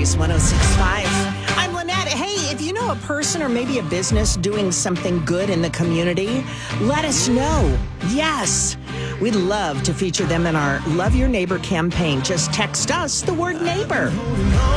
Blaze 106.5. I'm Lynette. Hey, if you know a person or maybe a business doing something good in the community, let us know. Yes, we'd love to feature them in our Love Your Neighbor campaign. Just text us the word neighbor.